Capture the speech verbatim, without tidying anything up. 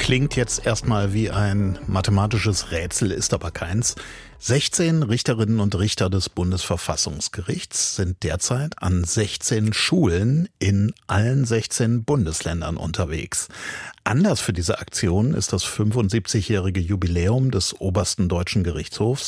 Klingt jetzt erstmal wie ein mathematisches Rätsel, ist aber keins. sechzehn Richterinnen und Richter des Bundesverfassungsgerichts sind derzeit an sechzehn Schulen in allen sechzehn Bundesländern unterwegs. Anlass für diese Aktion ist das fünfundsiebzigjährige Jubiläum des obersten deutschen Gerichtshofs.